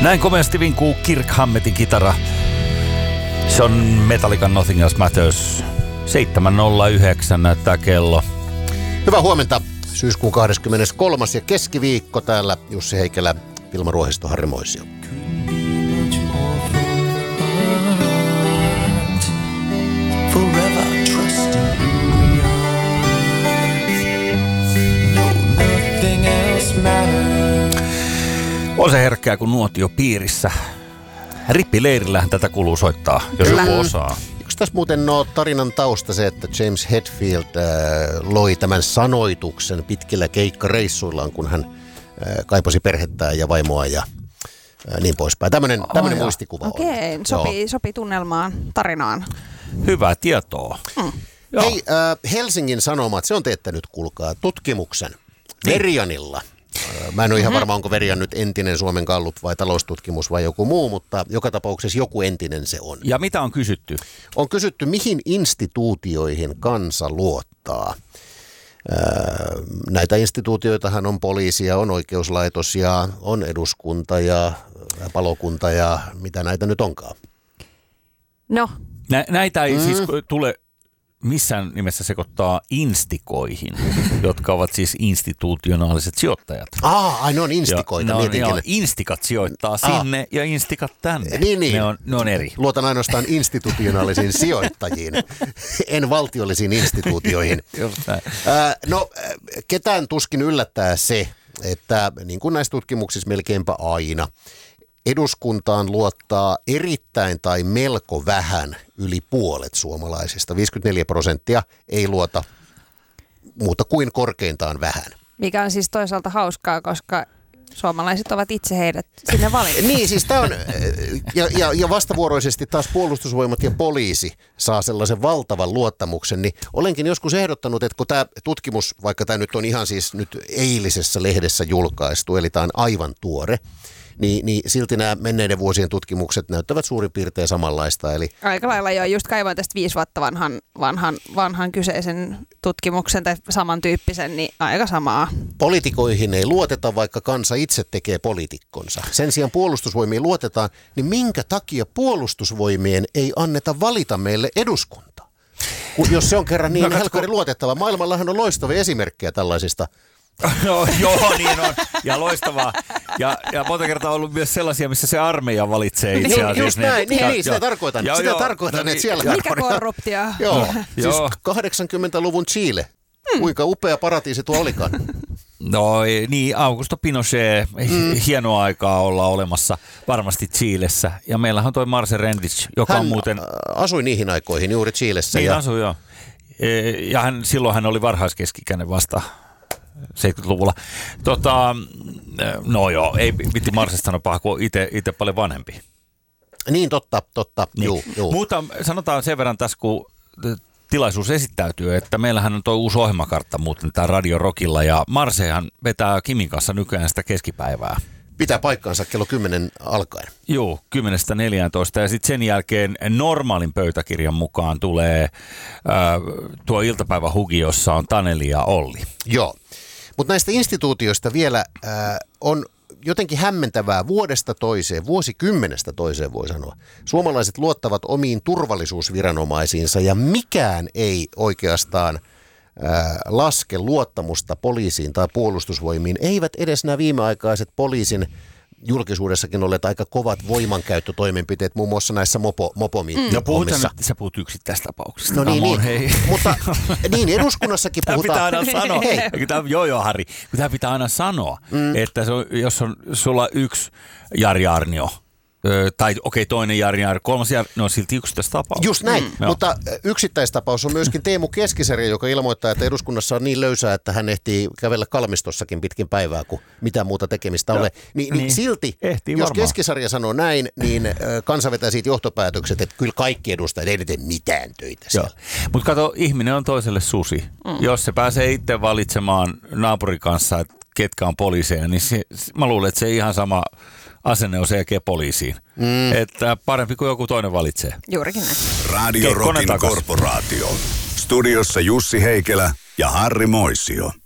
Näin komeasti vinkuu Kirk Hammettin kitara. Se on Metallican Nothing Else Matters. 7.09 näyttää kello. Hyvää huomenta. Syyskuun 23. ja keskiviikko täällä Jussi Heikelä, Vilma Ruohisto, Harri Moisio. On se herkkää kuin nuotio piirissä. Rippileirillähän tätä kuuluu soittaa, jos joku osaa. Eikö tässä muuten tarinan tausta se, että James Hetfield loi tämän sanoituksen pitkillä keikkareissuillaan, kun hän kaipasi perhettään ja vaimoa ja niin poispäin. Tämmöinen muistikuva on. Okei, sopii tunnelmaan, tarinaan. Hyvää tietoa. Hei, Helsingin Sanomat, se on teettänyt, kuulkaa, tutkimuksen Verianilla. Mä en ole ihan varma, onko Verian nyt entinen Suomen Gallup vai taloustutkimus vai joku muu, mutta joka tapauksessa joku entinen se on. Ja mitä on kysytty? On kysytty, mihin instituutioihin kansa luottaa. Näitä instituutioitahan on poliisi ja on oikeuslaitos ja on eduskunta ja palokunta ja mitä näitä nyt onkaan. No. Näitä ei siis tule missään nimessä sekoittaa instikoihin, jotka ovat siis institutionaaliset sijoittajat. Ai ne on instikoita. Instikat sijoittaa sinne ja instikat tänne. Niin. Ne on eri. Luotan ainoastaan institutionaalisiin sijoittajiin, en valtiollisiin instituutioihin. Ketään tuskin yllättää se, että niin kuin näissä tutkimuksissa melkeinpä aina, eduskuntaan luottaa erittäin tai melko vähän yli puolet suomalaisista. 54% ei luota muuta kuin korkeintaan vähän. Mikä on siis toisaalta hauskaa, koska suomalaiset ovat itse heidät sinne valinneet. Niin, siis tämä on, ja vastavuoroisesti taas puolustusvoimat ja poliisi saa sellaisen valtavan luottamuksen, niin olenkin joskus ehdottanut, että kun tämä tutkimus, vaikka tämä nyt on ihan siis nyt eilisessä lehdessä julkaistu, eli tämä on aivan tuore, niin silti nämä menneiden vuosien tutkimukset näyttävät suurin piirtein samanlaista. Eli aika lailla jo, just kaivoin tästä 5 vuotta vanhan kyseisen tutkimuksen tai samantyyppisen, niin aika samaa. Poliitikoihin ei luoteta, vaikka kansa itse tekee poliitikkonsa. Sen sijaan puolustusvoimiin luotetaan, niin minkä takia puolustusvoimien ei anneta valita meille eduskuntaa? Jos se on kerran niin helkkari luotettava. Maailmallahan on loistavia esimerkkejä tällaisista. No, joo, niin on. Ja loistavaa. Ja monta kertaa on ollut myös sellaisia, missä se armeija valitsee itse asiassa. Just näin, niin, sitä tarkoitan. Sitä tarkoitan, että siellä... Mikä korruptio? Joo, siis 80-luvun Chile. Kuinka upea paratiisi tuo olikaan. No niin, Augusto Pinochet, hienoa aikaa olla olemassa varmasti Chilessä. Ja meillähän on toi Marcel Rendich, joka on muuten... asui niihin aikoihin juuri Chilessä. Niin asui, joo. Ja silloin hän oli varhaiskeskikäinen vasta 70-luvulla. No joo, ei piti Marsesta sanoa paha, kun itse paljon vanhempi. Niin, totta. Niin. Juu. Mutta sanotaan sen verran tässä, kun tilaisuus esittäytyy, että meillähän on tuo uusi ohjelmakartta muuten tää Radio Rockilla, ja Marsehan vetää Kimin kanssa nykyään sitä keskipäivää. Pitää paikkaansa kello 10 alkaen. Joo, 10-14, ja sitten sen jälkeen normaalin pöytäkirjan mukaan tulee tuo iltapäivähugi, jossa on Taneli ja Olli. Joo, mutta näistä instituutioista vielä on jotenkin hämmentävää vuodesta toiseen, vuosikymmenestä toiseen voi sanoa. Suomalaiset luottavat omiin turvallisuusviranomaisiinsa ja mikään ei oikeastaan laske luottamusta poliisiin tai puolustusvoimiin. Eivät edes nämä viimeaikaiset poliisin julkisuudessakin olleet aika kovat voimankäyttötoimenpiteet, muun muassa näissä mopomiittiohommissa. Sä puhut yksittäistapauksista. No niin. Mutta niin eduskunnannassakin puhutaan. Tämä pitää aina sanoa. Joo, Harri. Tämä pitää aina sanoa, että jos on sulla yksi Jari Arnio, tai toinen Jari, kolmas Jari, ne on silti yksittäistapaus. Just näin, mutta yksittäistapaus on myöskin Teemu Keskisarja, joka ilmoittaa, että eduskunnassa on niin löysää, että hän ehtii kävellä kalmistossakin pitkin päivää, kun mitään muuta tekemistä ole. Niin silti, jos Keskisarja sanoo näin, niin kansa vetää siitä johtopäätökset, että kyllä kaikki edustajat ei tee mitään töitä siellä. Mutta kato, ihminen on toiselle susi. Jos se pääsee itse valitsemaan naapurin kanssa, että ketkä on poliiseja, niin mä luulen, että se ihan sama asenne on selkeä poliisiin. Että parempi kuin joku toinen valitsee. Juurikin näin. Radio Rockin korporaatio. Studiossa Jussi Heikelä ja Harri Moisio.